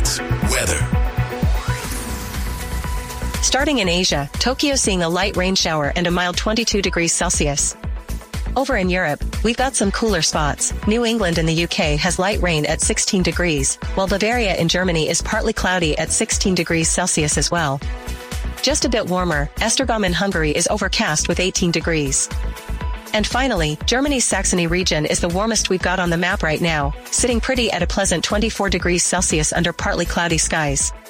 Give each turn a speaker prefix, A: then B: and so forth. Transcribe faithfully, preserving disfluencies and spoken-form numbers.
A: Sports. Weather.
B: Starting in Asia, Tokyo seeing a light rain shower and a mild twenty-two degrees Celsius. Over in Europe, we've got some cooler spots. New England in the U K has light rain at sixteen degrees, while Bavaria in Germany is partly cloudy at sixteen degrees Celsius as well. Just a bit warmer, Esztergom in Hungary is overcast with eighteen degrees. And finally, Germany's Saxony region is the warmest we've got on the map right now, sitting pretty at a pleasant twenty-four degrees Celsius under partly cloudy skies.